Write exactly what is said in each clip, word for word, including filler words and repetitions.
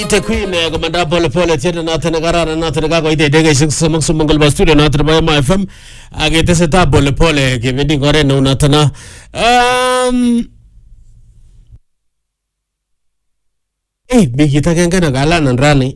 Ite Queen komanda pole pole tiene noto ne karara noto ne kako ite dege sik somok sumongol ba studio noto ba ma F M agete seta pole pole ke vendi gore no noto na um eh bigita kenga na gala nan rani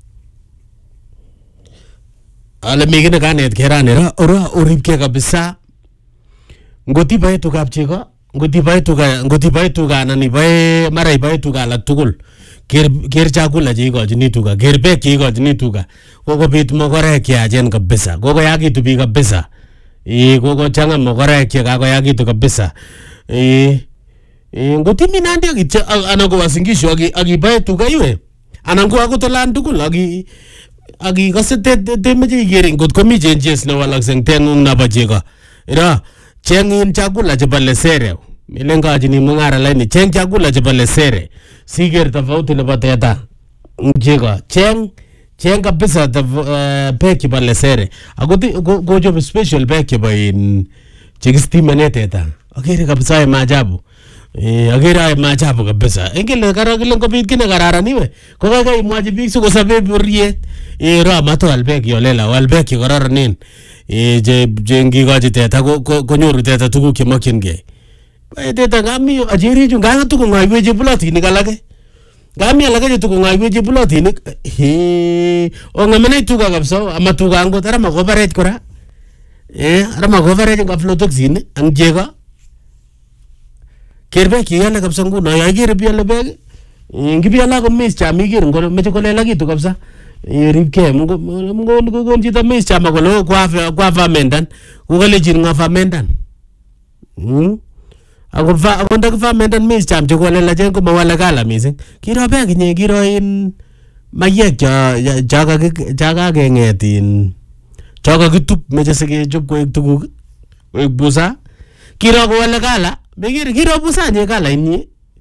ale migine kanet kerane ra ora uripke kabisa ngoti bae tu kapchiko ngoti bae tu ga ngoti bae tu ga nani bae marai bae tu ga la tugul ger ger chakula je ko jini tuga ger pe ki ko jini tuga gogo bit mo gore kya jen kabisa gogo yaki tu bi kabisa e gogo changa mo gore kya ga go yaki tu kabisa e e ngoti minandi agi anago wasingisho agi agi bae tuga iwe anango ago to lan tugul agi agi kasete te meje gering got komi changes na walak seng tengung na bajega ira chengin chakula je balle sere milenga jini mungara laini cheng chakula je balle sere Siger tofauti na bateta mjego cheng cheng kabisa ta peki pale sere agoti go job special peki ba in chigisti maneteta agere kabisa ya maajabu eh agere ya maajabu kabisa engele karagile ngobit kine karara niwe ko ga imwaji biksu ko sabe buriet eh ra mato albeki yolela walbeki karara nin eh je jengi gaji teta ko ko nyoru teta tugu kimakinge teta ngami ajiri ju nganga tu ngai weje bulati ni kalage ngami alage ju tu ngai weje bulati ni he o ngamene tu ga kapso ama tu ga ngo tara ma coverage kora eh ara ma coverage ga flotoxin ang jega kerbe ki yale kapso ngu na ya gir bi yale be ngi bi yala ko mis cha mi gir ngo me ko le lagi tu kapsa ribke ngo ngo ngo ngo jita mis cha ma ko lo kwa kwa fa mendan ko le jin nga fa mendan hm Ako fa ako ndak fa mendan mis cham choko le la jengo mawala kala mising kiro be kinye kiro in mayek ja jaga jaga ge ngetin jaga gitup meje sege job ko tuguk ko busa kiro ko wala kala be kiro kiro busa nye kala inni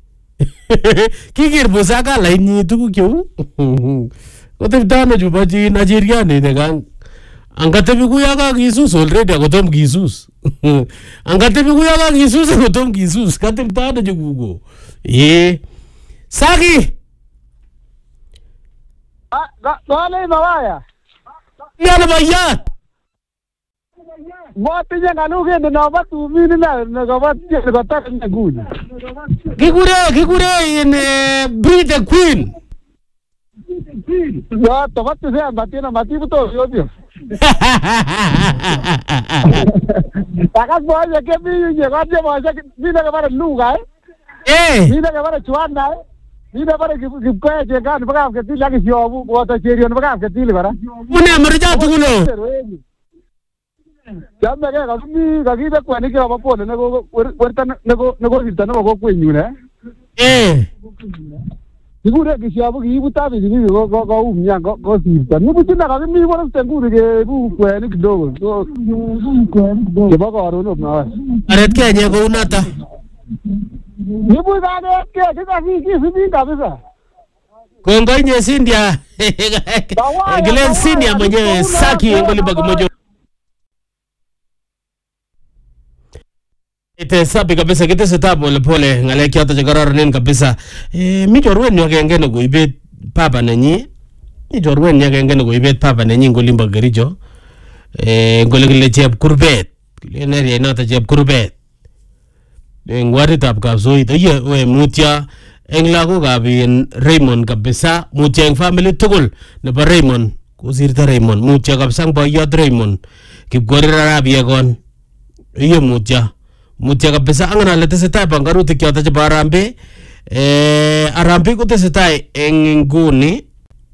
kikir busa kala inni tuguk yo ko te dano ju baji Nigeria ne de gang angate bi kuya ka Jesus already agotom Jesus angate bi kuya ka Jesus agotom Jesus kate tano je gugo eh saki ah dole mawaya yana bayat Wati je nganu ke na batu mini na na gabat je gata na guni gigure gigure in Be the Queen ya to batu se mati na mati buto yo dio Takas boy ya ke bi ye gaje boy ya bi na bara luga eh bi na bara chuan na bi na bara gib ko je gan baga ke ti lagi jobu bo ta cherion baga ke ti le bara mune marja tugulo ya me ga mi ga gi be ko ni ke ba po ne go werta ne go ne go dirta ne go ko nyu ne eh Sigure que si abu ki buta bi ni go go go umya go go sirta ni buti na ga mi wona tengu ke bu ko ni kidogo so ke ba ko ro no na aret ke nye ko unata ni bu ga de ke ke ka fi ki fi kabisa kongo nye Sindia Glen Sindia mwenyewe saki ngoli bagumojo ite sabi kabisa kite seta pole pole ngale kiota jagarara nin kabisa eh mi jorwen yo gengene go ibet papa nanyi mi jorwen ya gengene go ibet papa nanyi ngoli mbagarijo eh ngoli gele jeb kurbet le ne nata jeb kurbet ngwari tab ka so ite ye we mutia engla ko gabin Raymond kabisa mutia eng family tugul ne ba Raymond ko sirta Raymond mutia kabisa ba yod Raymond kipgorira rabia gon ye mutia mutia kabisa angana lete setai bangaruti kiota je barambe eh arambe ko te setai enguni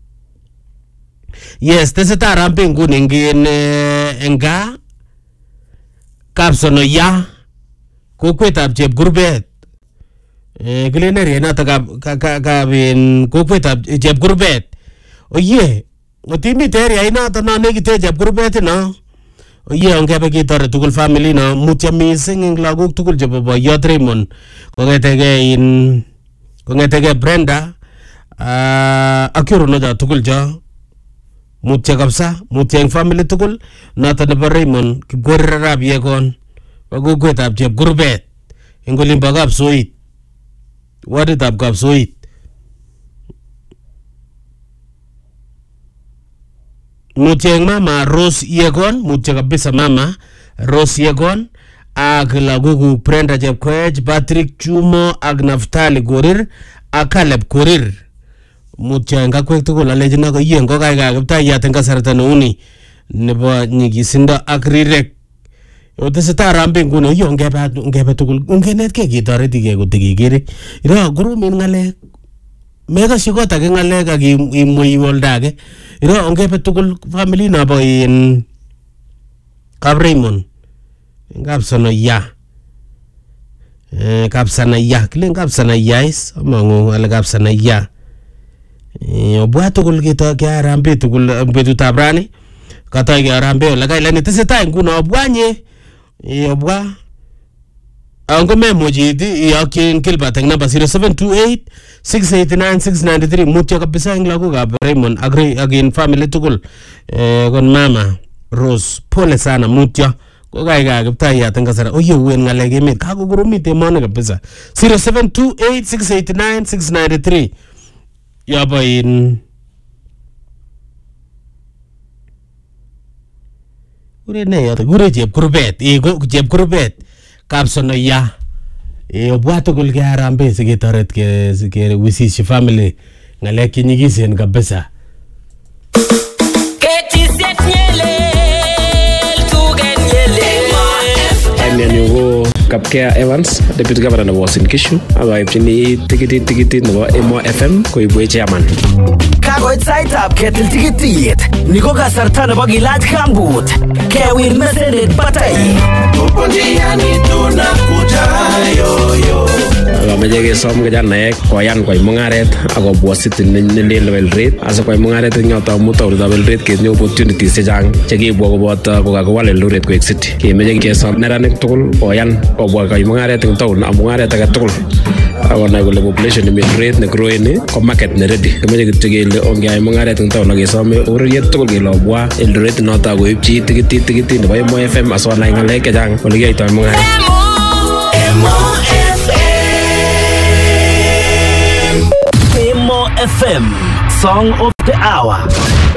yes te setai arambe nguni ngin enga kapsono ya ko kwetab jeb gurbet eh glenere na ta ka ka ka bin ko kwetab jeb gurbet oye otimi teri aina ta na negite jeb gurbet na Oye onge be kitore tugul family na mutya mising ing lagok tugul chebo boyot Raymond kongetege in kongetege Brenda uh, akiru no ja tugul ja mutya kabisa mutya ing family tugul nata nebo Raymond kipgorira rabie kon bagogwetab chep gurbet ingolin bagap soit waditab kap soit mutye mama Rose Yegon, mutye kabisa mama Rose Yegon, ak lagokuk Brenda Chepkoech, Patrick Chumo, ak Naftali Korir, ak Caleb Korir. Mutya en kakwek tugul alejin ako yen ko kaikai Kiptayat en kasarta neuni nebo nyigisindo ak rirek. Oteseta rambe nguno yo ngebe ngebe tugul ungenetkei ketoretige kotikikere. Iro gurumin ngalek. Mega shikota ke ngalek ak imui woldage. Iro ngebe tugul family na bo in Kap Raymond. Kapsana ya. Eh kapsana ya, kile kapsana yais, amangu ale kapsana ya. Eh obwa tugul kito kya rambe tugul betut abrani. Kata ke rambe la kai lani teseta nguno obwanye. Eh obwa ango memoji di yakin Gilbert ang number zero seven two eight six eight nine six nine three. Mutya kabisa ang lago ka Raymond agree again family tugul eh kon mama Rose pole sana mutya ko kai ka Kiptayat ang kasara oye wen ngale gemit ka gurumit e mona kabisa zero seven two eight six eight nine six nine three. Yaba in Gure ne ya gure jeb kurbet e go jeb kurbet kapsono ya e obwato gol ke arambe se getaret ke ke wisishi family ngale kinyigisen kabisa Ketiset nyele tugen nyele Amian yugo Kapkea Evans, Deputy Governor nebo Uasin Gishu, akoipchini tikitit tikitit nebo Emo F M koibwe chairman. Kakoit saitab ketil tikitit. Ni ko kasarta nebo kilach kambut. Kewil mesendet batai. Uponjiani tunakuja yoyo. Akameche kesom kijanaek koyan koyai mungaret akobwa city nelel nebo Eldoret asa koyai mungaret eng yoto amu taonitab Eldoret ketinye opportunities chechang chekibwa koboto kokakiwal Eldoret koek city. Kemeche kesom neranik tugul koyan kobwa koyai mungaret eng taon amu mungaret age tugul akonai kole population nemi Eldoret negrowing ko market ne ready. Kemeche kityo kele ongeyai mungaret eng taon akesome ureriet tugul kele obwa Eldoret noto koibchi tikitit tikitit nebo Emo F M asonai ngalek chechang ole kiyoitoi mungaret. Emo F M Emo F M Song of the Hour.